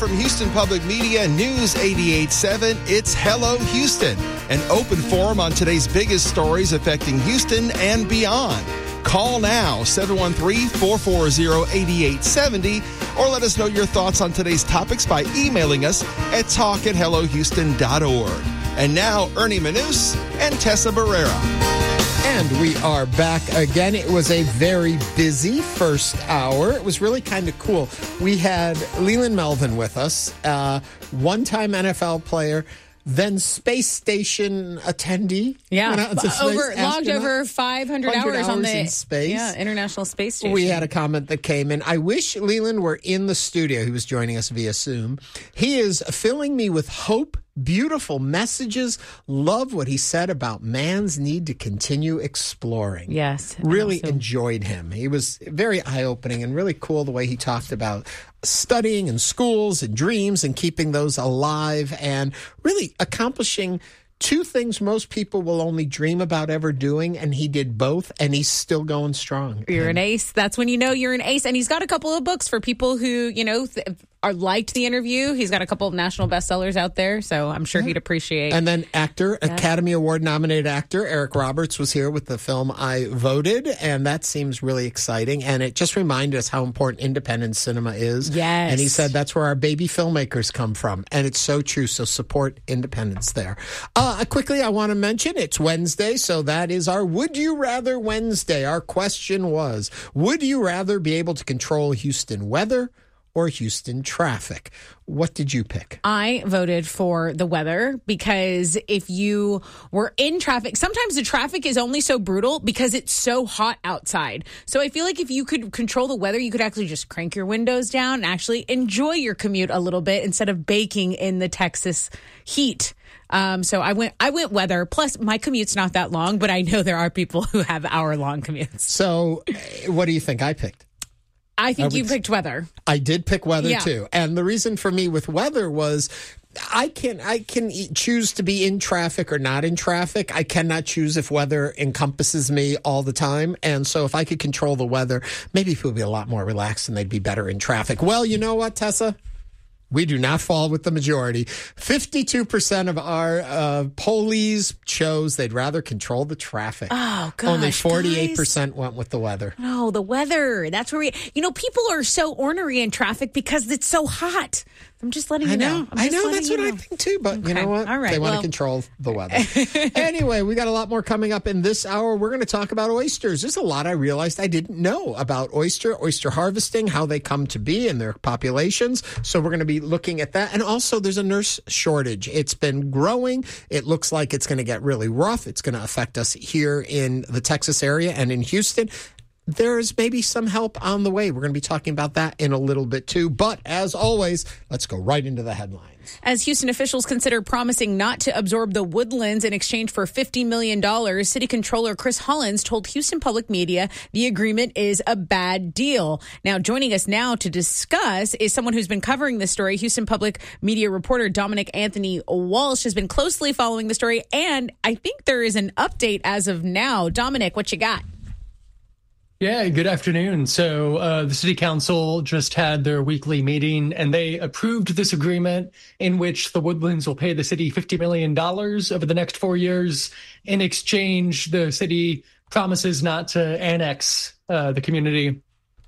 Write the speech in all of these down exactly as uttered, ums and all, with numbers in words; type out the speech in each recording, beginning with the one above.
from Houston Public Media News eighty-eight point seven, it's Hello Houston, an open forum on today's biggest stories affecting Houston and beyond. Call now, seven one three, four four zero, eight eight seven zero, or let us know your thoughts on today's topics by emailing us at talk at hello houston dot org. And now, Ernie Manous and Tessa Barrera. And we are back again. It was a very busy first hour. It was really kind of cool. We had Leland Melvin with us, uh, one-time N F L player, then space station attendee. Yeah, over, logged over five hundred hours, hours on the in space. Yeah, International Space Station. We had a comment that came in. I wish Leland were in the studio. He was joining us via Zoom. He is filling me with hope, beautiful messages. Love what he said about man's need to continue exploring. Yes. Really also enjoyed him. He was very eye-opening and really cool the way he talked about studying and schools and dreams and keeping those alive and really accomplishing two things most people will only dream about ever doing, and he did both, and he's still going strong. You're and, an ace. That's when you know you're an ace. And he's got a couple of books for people who, you know, th- are liked the interview. He's got a couple of national bestsellers out there, so I'm sure yeah. he'd appreciate. And then actor, yeah. Academy Award nominated actor Eric Roberts was here with the film I Voted, and that seems really exciting. And it just reminded us how important independent cinema is. Yes. And he said that's where our baby filmmakers come from, and it's so true. So support independence there. Uh, quickly, I want to mention it's Wednesday, so that is our Would You Rather Wednesday. Our question was, would you rather be able to control Houston weather or Houston traffic? What did you pick? I voted for the weather because if you were in traffic, sometimes the traffic is only so brutal because it's so hot outside. So I feel like if you could control the weather, you could actually just crank your windows down and actually enjoy your commute a little bit instead of baking in the Texas heat. Um, so I went I went weather. Plus, my commute's not that long, but I know there are people who have hour-long commutes. So what do you think I picked? I think I you would, picked weather. I did pick weather, yeah. too. And the reason for me with weather was I can I can choose to be in traffic or not in traffic. I cannot choose if weather encompasses me all the time. And so if I could control the weather, maybe people would be a lot more relaxed and they'd be better in traffic. Well, you know what, Tessa? We do not fall with the majority. fifty-two percent of our uh, pollies chose they'd rather control the traffic. Oh, gosh. Only forty-eight percent guys. went with the weather. No, the weather. That's where we, you know, people are so ornery in traffic because it's so hot. I'm just letting you I know. know. I know. That's what know. I think, too. But okay. you know what? All right. They want well. to control the weather. Anyway, we got a lot more coming up in this hour. We're going to talk about oysters. There's a lot I realized I didn't know about oyster, oyster harvesting, how they come to be and their populations. So we're going to be looking at that. And also, there's a nurse shortage. It's been growing. It looks like it's going to get really rough. It's going to affect us here in the Texas area and in Houston. There's maybe some help on the way. We're going to be talking about that in a little bit, too. But as always, let's go right into the headlines. As Houston officials consider promising not to absorb the Woodlands in exchange for fifty million dollars, City Controller Chris Hollins told Houston Public Media the agreement is a bad deal. Now, joining us now to discuss is someone who's been covering this story. Houston Public Media reporter Dominic Anthony Walsh has been closely following the story, and I think there is an update as of now. Dominic, what you got? Yeah, good afternoon. So uh, the city council just had their weekly meeting and they approved this agreement in which the Woodlands will pay the city fifty million dollars over the next four years. In exchange, the city promises not to annex uh, the community.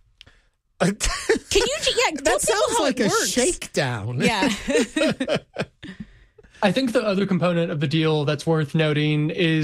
Can you, yeah, that sounds like a works. shakedown. Yeah. I think the other component of the deal that's worth noting is